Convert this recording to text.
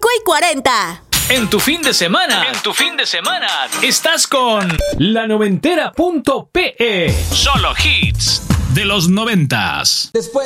y 40. En tu fin de semana, estás con La Noventera.pe. Solo hits de los 90s. Después